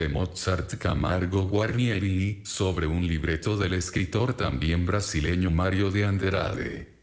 de Mozart Camargo Guarnieri, sobre un libreto del escritor también brasileño Mario de Andrade.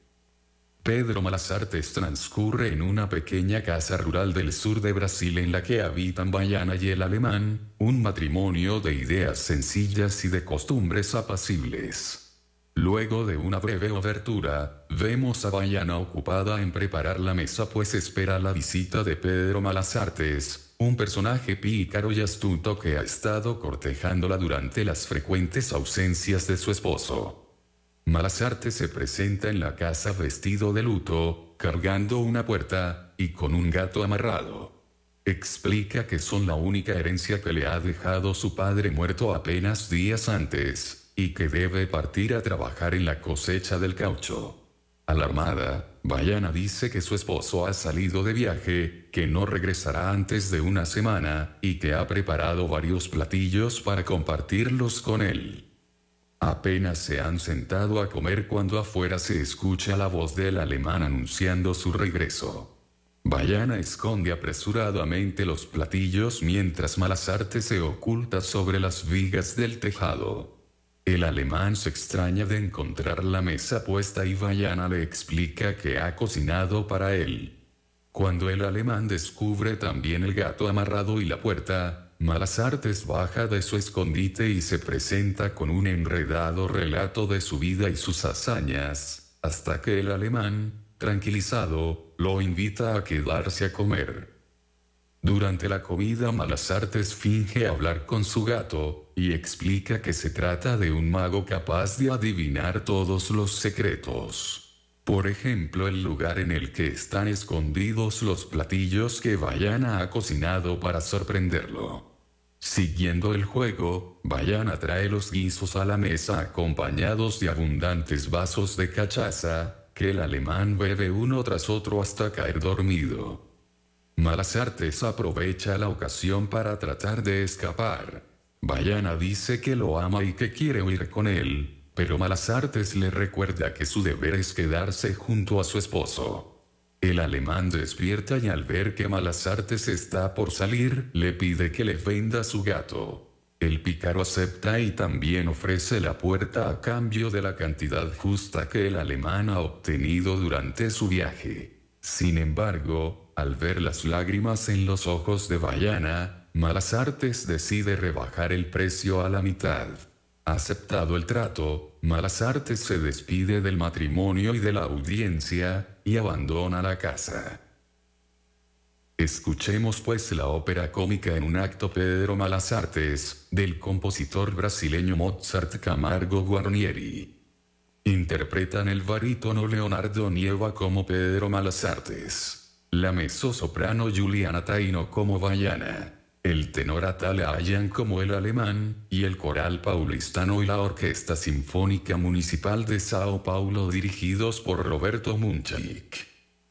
Pedro Malas Artes transcurre en una pequeña casa rural del sur de Brasil en la que habitan Baiana y el alemán, un matrimonio de ideas sencillas y de costumbres apacibles. Luego de una breve obertura, vemos a Baiana ocupada en preparar la mesa pues espera la visita de Pedro Malas Artes, un personaje pícaro y astuto que ha estado cortejándola durante las frecuentes ausencias de su esposo. Malas Artes se presenta en la casa vestido de luto, cargando una puerta, y con un gato amarrado. Explica que son la única herencia que le ha dejado su padre muerto apenas días antes, y que debe partir a trabajar en la cosecha del caucho. Alarmada, Baiana dice que su esposo ha salido de viaje, que no regresará antes de una semana, y que ha preparado varios platillos para compartirlos con él. Apenas se han sentado a comer cuando afuera se escucha la voz del alemán anunciando su regreso. Baiana esconde apresuradamente los platillos mientras Malas Artes se oculta sobre las vigas del tejado. El alemán se extraña de encontrar la mesa puesta y Baiana le explica que ha cocinado para él. Cuando el alemán descubre también el gato amarrado y la puerta, Malas Artes baja de su escondite y se presenta con un enredado relato de su vida y sus hazañas, hasta que el alemán, tranquilizado, lo invita a quedarse a comer. Durante la comida Malas Artes finge hablar con su gato, y explica que se trata de un mago capaz de adivinar todos los secretos. Por ejemplo, el lugar en el que están escondidos los platillos que Baiana ha cocinado para sorprenderlo. Siguiendo el juego, Baiana trae los guisos a la mesa acompañados de abundantes vasos de cachaza, que el alemán bebe uno tras otro hasta caer dormido. Malas Artes aprovecha la ocasión para tratar de escapar. Baiana dice que lo ama y que quiere huir con él, pero Malas Artes le recuerda que su deber es quedarse junto a su esposo. El alemán despierta y al ver que Malas Artes está por salir, le pide que le venda su gato. El pícaro acepta y también ofrece la puerta a cambio de la cantidad justa que el alemán ha obtenido durante su viaje. Sin embargo, al ver las lágrimas en los ojos de Baiana, Malas Artes decide rebajar el precio a la mitad. Aceptado el trato, Malas Artes se despide del matrimonio y de la audiencia, y abandona la casa. Escuchemos pues la ópera cómica en un acto Pedro Malas Artes, del compositor brasileño Mozart Camargo Guarnieri. Interpretan el barítono Leonardo Nieva como Pedro Malas Artes, la mezzosoprano Juliana Taino como Baiana, el tenor Atala Allan como el alemán, y el coral paulistano y la Orquesta Sinfónica Municipal de Sao Paulo dirigidos por Roberto Munchik.